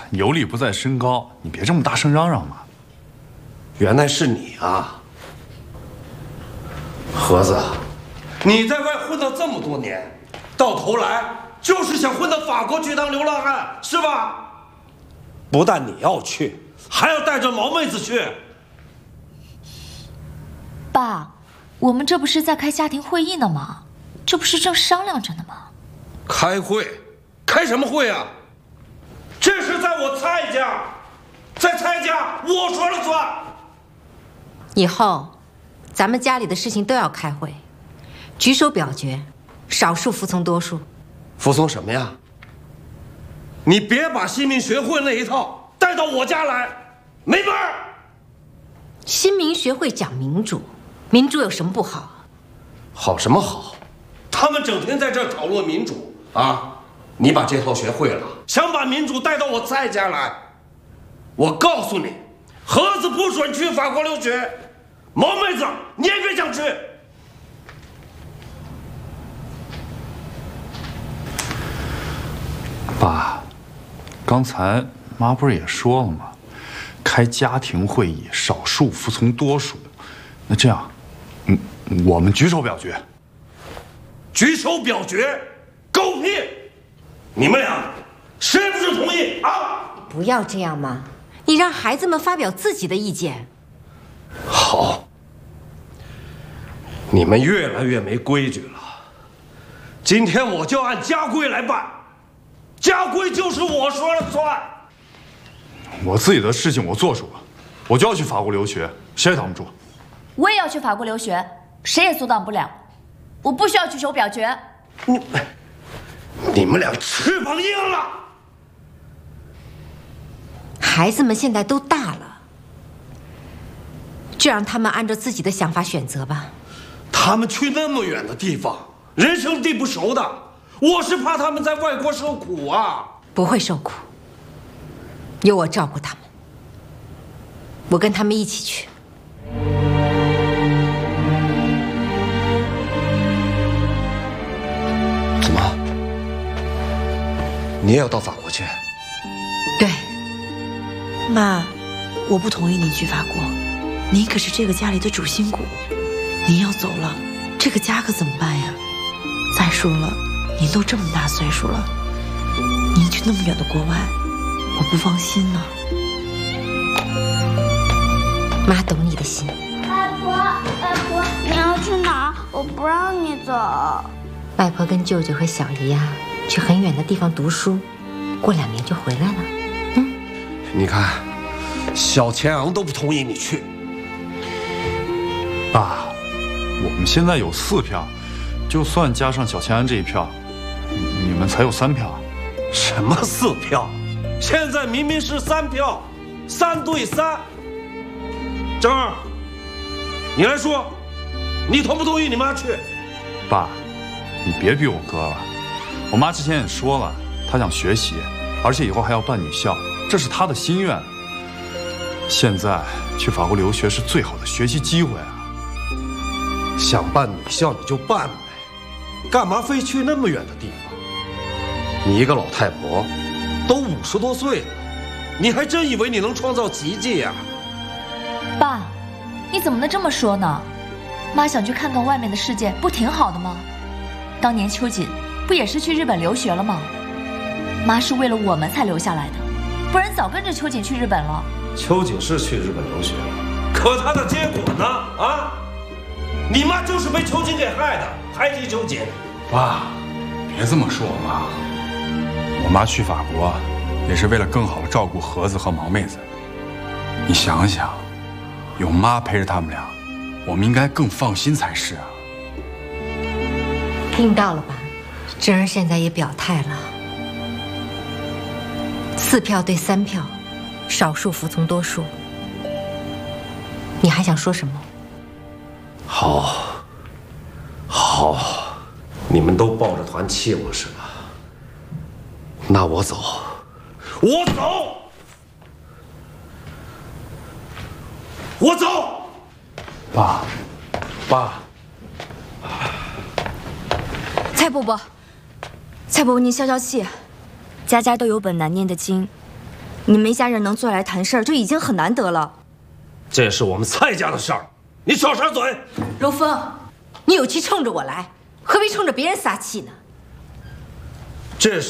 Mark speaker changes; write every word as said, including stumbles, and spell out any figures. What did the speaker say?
Speaker 1: 有理不在身高，你别这么大声嚷嚷嘛。
Speaker 2: 原来是你啊，盒子，你在外混了这么多年，到头来就是想混到法国去当流浪汉，是吧？不但你要去，还要带着毛妹子去。
Speaker 3: 爸，我们这不是在开家庭会议呢吗？这不是正商量着呢吗？
Speaker 2: 开会？开什么会啊？这是在我蔡家，在蔡家我说了算。
Speaker 4: 以后，咱们家里的事情都要开会，举手表决，少数服从多数。
Speaker 2: 服从什么呀？你别把新民学会那一套带到我家来，没门儿！
Speaker 4: 新民学会讲民主，民主有什么不好？
Speaker 2: 好什么好？他们整天在这儿讨论民主啊！你把这套学会了，想把民主带到我蔡家来，我告诉你，盒子不准去法国留学，毛妹子你也别想去。
Speaker 1: 爸，刚才妈不是也说了吗？开家庭会议，少数服从多数。那这样，嗯，我们举手表决。
Speaker 2: 举手表决，狗屁！你们俩谁不是同意啊？
Speaker 4: 不要这样嘛，你让孩子们发表自己的意见。
Speaker 2: 好，你们越来越没规矩了。今天我就按家规来办，家规就是我说了算。
Speaker 1: 我自己的事情我做主了，我就要去法国留学，谁也挡不住。
Speaker 3: 我也要去法国留学，谁也阻挡不了。我不需要举手表决。
Speaker 2: 你。你们俩翅膀硬了。
Speaker 4: 孩子们现在都大了，就让他们按照自己的想法选择吧。
Speaker 2: 他们去那么远的地方，人生地不熟的，我是怕他们在外国受苦啊。
Speaker 4: 不会受苦，有我照顾他们。我跟他们一起去。
Speaker 2: 怎么？你也要到法国去？
Speaker 4: 对。
Speaker 5: 妈，我不同意您去法国，您可是这个家里的主心骨，您要走了，这个家可怎么办呀？再说了，您都这么大岁数了，您去那么远的国外，我不放心呢。
Speaker 4: 妈懂你的心。
Speaker 6: 外婆，外婆，你要去哪儿？我不让你走。
Speaker 4: 外婆跟舅舅和小姨呀、啊，去很远的地方读书，过两年就回来了。嗯，
Speaker 2: 你看，小钱昂都不同意你去。
Speaker 1: 爸，我们现在有四票，就算加上小钱安这一票，你们才有三票。
Speaker 2: 什么四票？现在明明是三票，三对三。张二，你来说，你同不同意你妈去？
Speaker 1: 爸，你别逼我哥了。我妈之前也说了，她想学习，而且以后还要办女校，这是她的心愿。现在去法国留学是最好的学习机会啊！
Speaker 2: 想办女校你就办呗，干嘛非去那么远的地方？你一个老太婆，都五十多岁了，你还真以为你能创造奇迹呀？
Speaker 3: 爸，你怎么能这么说呢？妈想去看看外面的世界，不挺好的吗？当年秋瑾不也是去日本留学了吗？妈是为了我们才留下来的，不然早跟着秋瑾去日本了。
Speaker 2: 秋瑾是去日本留学了，可她的结果呢？啊，你妈就是被秋瑾给害的，还提秋瑾。
Speaker 7: 爸，别这么说我妈，我妈去法国也是为了更好照顾盒子和毛妹子。你想想，有妈陪着他们俩，我们应该更放心才是啊。
Speaker 4: 听到了吧？珍儿现在也表态了，四票对三票，少数服从多数。你还想说什么？
Speaker 2: 好，好，你们都抱着团气我是吧？那我走，我走，我走。
Speaker 7: 爸，爸。
Speaker 8: 蔡伯伯，蔡伯伯，您消消气。家家都有本难念的经， 你们一家人能坐下来谈事儿，就已经很难得了。
Speaker 2: 这也是我们蔡家的事儿，你少插嘴。
Speaker 4: 柔风，你有气冲着我来，何必冲着别人撒气呢？
Speaker 2: 这是。